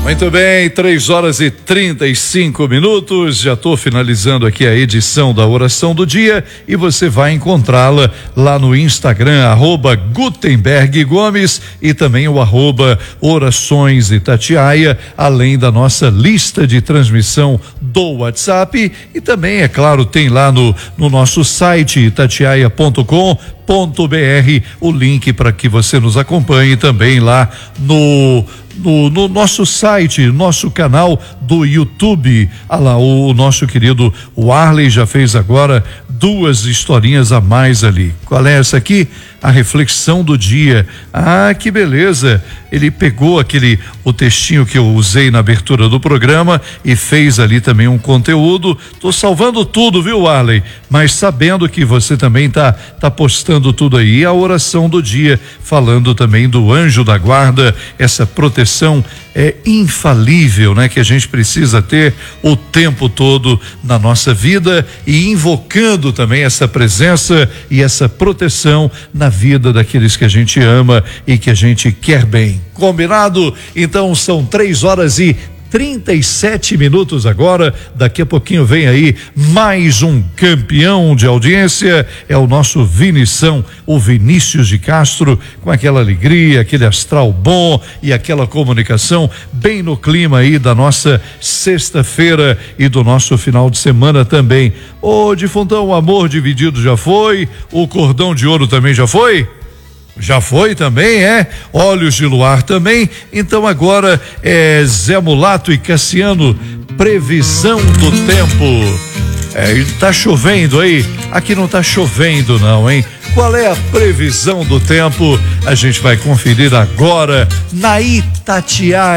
Muito bem, 3h35, já estou finalizando aqui a edição da oração do dia e você vai encontrá-la lá no Instagram, @Gutenberg Gomes e também o @Orações Itatiaia, além da nossa lista de transmissão do WhatsApp e também, é claro, tem lá no nosso site itatiaia.com.br o link para que você nos acompanhe também lá no nosso site, nosso canal do YouTube. Lá, o nosso querido Warley já fez agora 2 historinhas a mais ali. Qual é essa aqui? A reflexão do dia. Ah, que beleza! Ele pegou o textinho que eu usei na abertura do programa e fez ali também um conteúdo. Tô salvando tudo, viu, Warley? Mas sabendo que você também tá postando tudo aí. A oração do dia, falando também do anjo da guarda, essa proteção é infalível, né? Que a gente precisa ter o tempo todo na nossa vida e invocando também essa presença e essa proteção na vida daqueles que a gente ama e que a gente quer bem. Combinado? Então são 3h37 agora. Daqui a pouquinho vem aí mais um campeão de audiência, é o nosso Vinição, o Vinícius de Castro, com aquela alegria, aquele astral bom e aquela comunicação bem no clima aí da nossa sexta-feira e do nosso final de semana também. Ô Difuntão, o amor dividido já foi, o cordão de ouro também já foi? Já foi também, Olhos de Luar também. Então agora é Zé Mulato e Cassiano, previsão do tempo. Tá chovendo aí? Aqui não tá chovendo não, hein? Qual é a previsão do tempo? A gente vai conferir agora na Itatiaia.